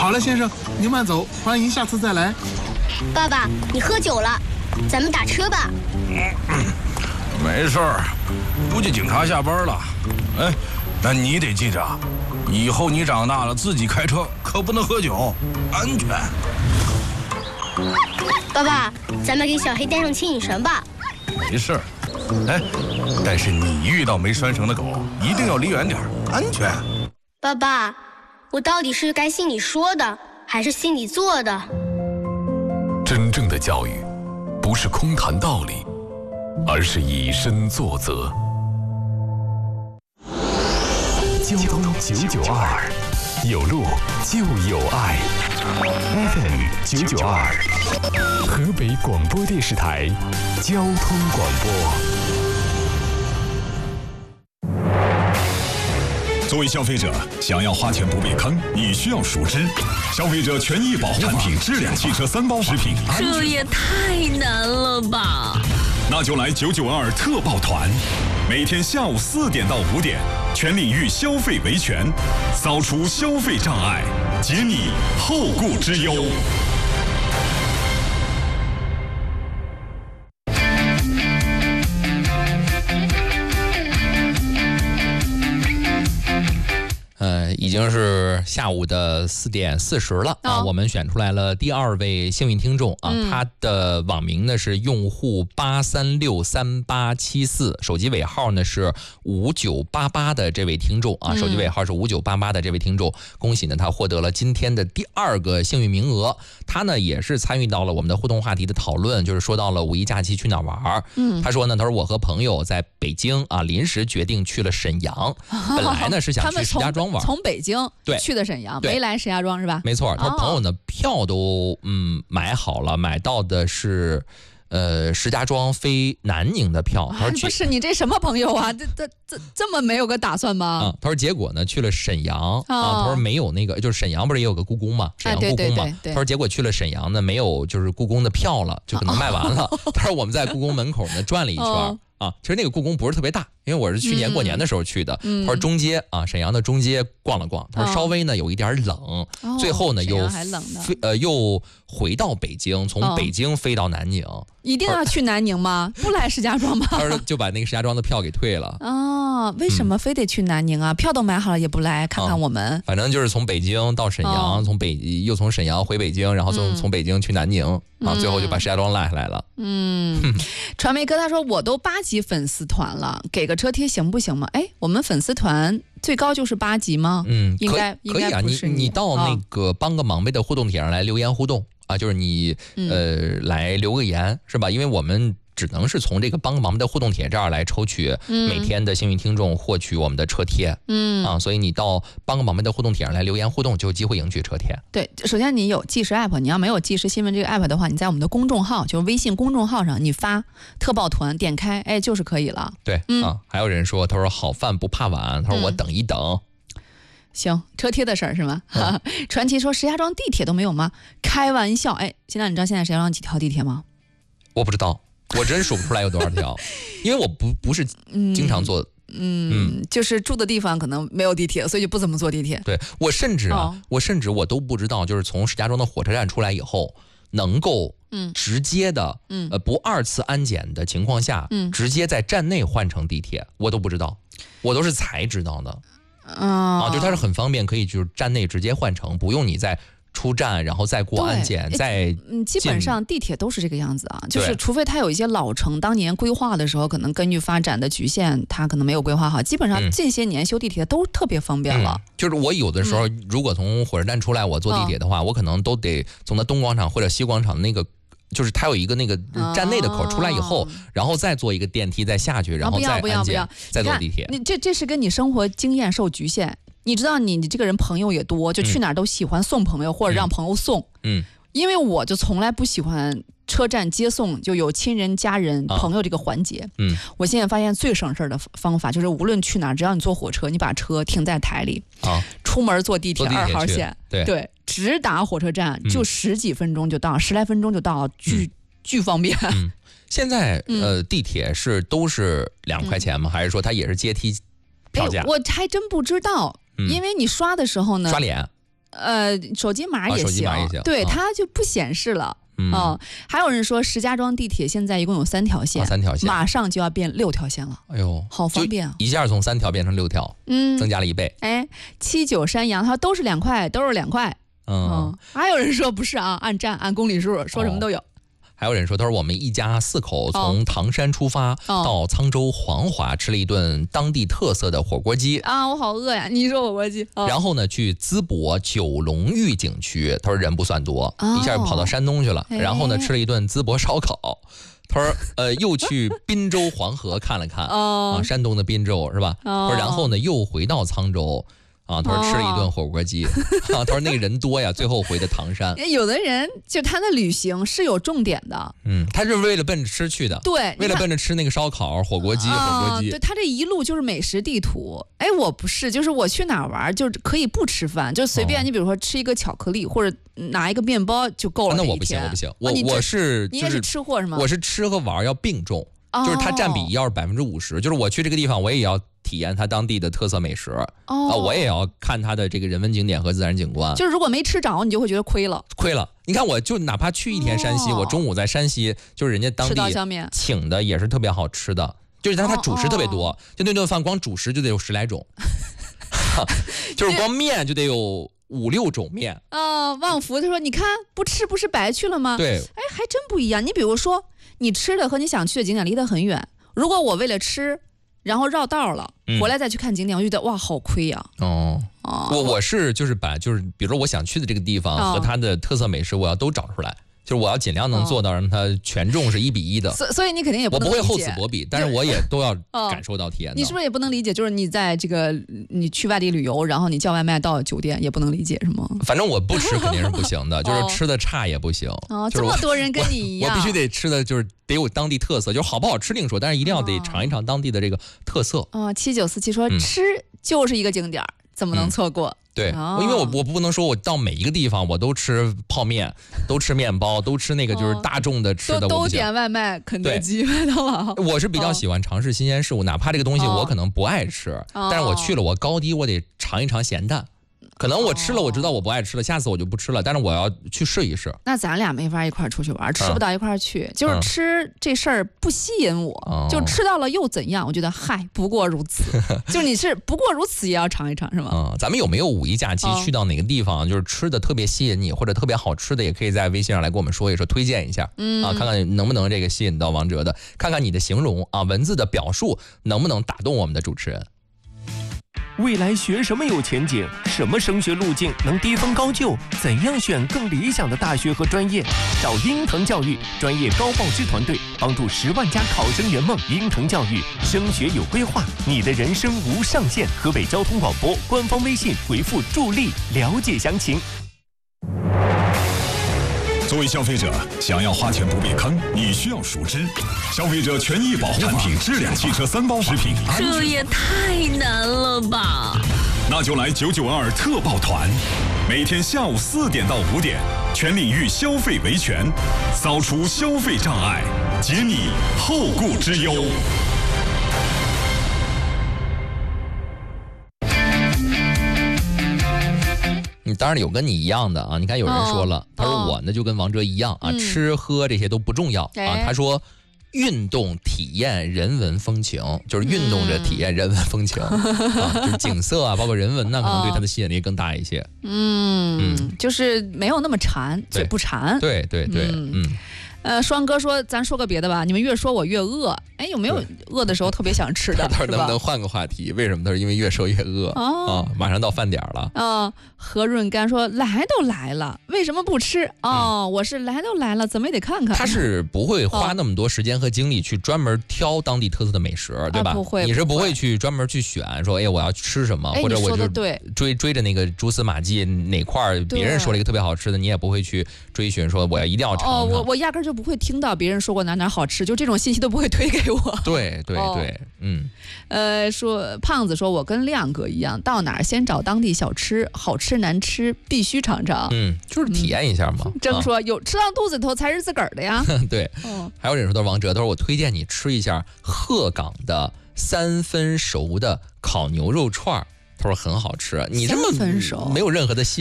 好了，先生，您慢走，欢迎下次再来。 爸爸，你喝酒了，咱们打车吧。 没事儿，估计警察下班了。哎，但你得记着，以后你长大了自己开车可不能喝酒，安全。 爸爸，咱们给小黑带上牵引绳吧。 没事儿。哎，但是你遇到没拴绳的狗，一定要离远点，安全。 爸爸，我到底是该信你说的，还是信你做的？ 真正的教育，不是空谈道理，而是以身作则。交通992，有路就有爱。FM 992，河北广播电视台交通广播。 作为消费者，想要花钱不被坑，你需要熟知消费者权益保护产品质量汽车3包食品。 这也太难了吧！ 那就来992特报团，每天下午4点到5点，全领域消费维权，扫除消费障碍，解你后顾之忧。 已经是下午的4点40了啊！我们选出来了第2位幸运听众啊，他的网名呢是用户8363874，手机尾号呢是5988的这位听众啊，手机尾号是5988的这位听众，恭喜呢他获得了今天的第2个幸运名额。他呢也是参与到了我们的互动话题的讨论，就是说到了五一假期去哪玩。他说呢，他说我和朋友在北京啊，临时决定去了沈阳，本来呢是想去石家庄玩。 从北京去的沈阳，没来石家庄是吧？ 没错，他说朋友呢票都买好了，买到的是石家庄飞南宁的票。他说不是你这什么朋友啊？这么没有个打算吗？ 他说结果呢去了沈阳啊，他说没有那个，就是沈阳不是也有个故宫嘛，沈阳故宫嘛。他说结果去了沈阳呢，没有就是故宫的票了，就可能卖完了。他说我们在故宫门口呢转了一圈。其实那个故宫不是特别大，因为我是去年过年的时候去的。他说中街啊，沈阳的中街逛了逛，他说稍微呢有一点冷，最后呢又回到北京，从北京飞到南宁。 一定要去南宁吗？不来石家庄吗？ 他说就把那个石家庄的票给退了。 为什么非得去南宁啊？票都买好了也不来看看我们？ 反正就是从北京到沈阳，又从沈阳回北京，然后从北京去南宁啊，最后就把石家庄赖下来了。 传媒哥他说我都8级粉丝团了，给个车贴行不行吗？哎，我们粉丝团最高就是8级吗？应该可以啊。你到那个帮个忙呗的互动帖上来留言互动啊，就是你来留个言是吧？因为我们只能是从这个帮个忙的互动帖这儿来抽取每天的幸运听众，获取我们的车贴。所以你到帮个忙的互动帖上来留言互动，就有机会赢取车贴。 对，首先你有即时 app， 你要没有即时新闻这个 app 的话，你在我们的公众号，就是微信公众号上，你发特报团，点开，哎，就是可以了。 对，还有人说，他说好饭不怕晚，他说我等一等。 行，车贴的事儿是吗？传奇说石家庄地铁都没有吗？开玩笑，哎，现在你知道现在石家庄几条地铁吗？ 我不知道，我真数不出来有多少条，因为我不是经常坐。 就是住的地方可能没有地铁，所以就不怎么坐地铁。 对，我甚至我都不知道，就是从石家庄的火车站出来以后，能够直接的不2次安检的情况下，直接在站内换乘地铁，我都不知道，我都是才知道的。就它是很方便，可以就是站内直接换乘，不用你再出站然后再过安检再基本上地铁都是这个样子啊，就是除非它有一些老城当年规划的时候可能根据发展的局限它可能没有规划好，基本上近些年修地铁都特别方便了。 就是我有的时候如果从火车站出来我坐地铁的话，我可能都得从那东广场或者西广场那个，就是它有一个那个站内的口出来以后，然后再坐一个电梯再下去，然后再安检，再坐地铁。 这是跟你生活经验受局限。你知道你这个人朋友也多，就去哪儿都喜欢送朋友或者让朋友送。因为我就从来不喜欢车站接送，就有亲人、家人、朋友这个环节。我现在发现最省事的方法就是无论去哪儿，只要你坐火车，你把车停在台里，出门坐地铁2号线，对，直达火车站就10几分钟就到，10来分钟就到，巨方便。 现在地铁都是2块钱吗？还是说它也是阶梯票价？ 我还真不知道。因为你刷的时候呢， 刷脸手机码也行， 手机码也行， 对，它就不显示了。还有人说石家庄地铁现在一共有3条线，马上就要变6条线了。哎呦，好方便啊！ 一下从3条变成6条，增加了1倍。 哎，7、9山阳，他说都是2块，都是2块。还有人说不是啊，按站按公里数，说什么都有。 还有人说，他说我们一家4口从唐山出发，到沧州黄华吃了一顿当地特色的火锅鸡啊，我好饿呀！你说火锅鸡， 然后呢去淄博九龙峪景区，他说人不算多，一下就跑到山东去了。然后呢吃了一顿淄博烧烤，他说又去滨州黄河看了看啊，山东的滨州是吧？他说然后呢又回到沧州。他说吃了一顿火锅鸡，他说那个人多呀，最后回的唐山。 有的人就他的旅行是有重点的， 他是为了奔着吃去的， 对， 为了奔着吃那个烧烤、火锅鸡。 对，他这一路就是美食地图。哎，我不是，就是我去哪玩就可以不吃饭，就随便你比如说吃一个巧克力或者拿一个面包就够了。 那我不行，我是你也是吃货是吗？ 我是吃和玩要并重，就是它占比要是50%，就是我去这个地方我也要体验它当地的特色美食我也要看它的这个人文景点和自然景观。 就是如果没吃着，你就会觉得亏了。 你看，我就哪怕去1天山西，我中午在山西，就是人家当地请的也是特别好吃的，就是它主食特别多，就那顿饭光主食就得有10来种，就是光面就得有5、6种面。 旺福他说：“你看不吃不是白去了吗？” 对， 哎，还真不一样。你比如说，你吃的和你想去的景点离得很远，如果我为了吃，然后绕道了，回来再去看景点，我觉得哇，好亏呀。我是就是比如说我想去的这个地方和它的特色美食，我要都找出来。就是我要尽量能做到让它权重是1比1的， 所以你肯定也不能理解， 我不会厚此薄彼，但是我也都要感受到体验到。 你是不是也不能理解？就是你在这个你去外地旅游，然后你叫外卖到酒店也不能理解是吗？ 反正我不吃肯定是不行的，就是吃的差也不行。 这么多人跟你一样， 我必须得吃的就是得有当地特色，就是好不好吃另说，但是一定要得尝一尝当地的这个特色。 7947说吃就是一个景点，怎么能错过？ 对，因为我不能说我到每一个地方我都吃泡面，都吃面包，都吃那个就是大众的吃的， 都点外卖，肯德基、麦当劳。 我是比较喜欢尝试新鲜事物，哪怕这个东西我可能不爱吃，但是我去了，我高低我得尝一尝咸淡。可能我吃了，我知道我不爱吃了，下次我就不吃了，但是我要去试一试。 那咱俩没法一块出去玩，吃不到一块去，就是吃这事儿不吸引我，就吃到了又怎样？我觉得嗨，不过如此。就你是不过如此也要尝一尝是吗？ 咱们有没有5一假期去到哪个地方，就是吃的特别吸引你，或者特别好吃的，也可以在微信上来跟我们说一说，推荐一下看看能不能这个吸引到王哲的，看看你的形容文字的表述能不能打动我们的主持人。 未来学什么有前景？什么升学路径能低分高就？怎样选更理想的大学和专业？找鹰腾教育专业高报师团队，帮助10万家考生圆梦。鹰腾教育升学有规划，你的人生无上限。河北交通广播官方微信回复助力了解详情。 作为消费者，想要花钱不被坑，你需要熟知消费者权益保护产品质量、汽车3包食品。 这也太难了吧！ 那就来992特报团，每天下午4点到5点，全领域消费维权，扫除消费障碍，解你后顾之忧。 当然有跟你一样的你看有人说了，他说我呢就跟王哲一样吃喝这些都不重要他说运动体验人文风情，就是运动着体验人文风情就是景色包括人文可能对他的吸引力更大一些。 就是没有那么馋，嘴不馋。 对。 双哥说咱说个别的吧，你们越说我越饿。哎，有没有饿的时候特别想吃的？ 他说能不能换个话题？为什么？他说因为越说越饿马上到饭点了。 何润甘说来都来了，为什么不吃？我是来都来了，怎么也得看看。 他是不会花那么多时间和精力去专门挑当地特色的美食，对吧？ 不会， 你是不会去专门去选说，我要吃什么，或者我就追着那个蛛丝马迹哪块别人说了一个特别好吃的，你也不会去追寻说我要一定要尝尝。 我压根就不会听到别人说过哪好吃，就这种信息都不会推给我。 对， 说胖子说我跟亮哥一样，到哪儿先找当地小吃，好吃难吃必须尝尝。 就是体验一下嘛。 正说有吃到肚子里头才是自个儿的呀。 对，还有人说到王哲，他说我推荐你吃一下鹤岗的3分熟的烤牛肉串，他说很好吃。你这么没有任何的吸引